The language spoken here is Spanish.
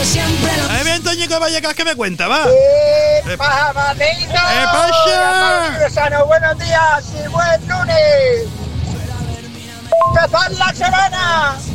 Ahí viene Toñico de Vallecas que me cuenta, va. ¡Paja, Mateito! ¿Qué pasa? Sano, buenos días y buen lunes. ¡Empezar la semana!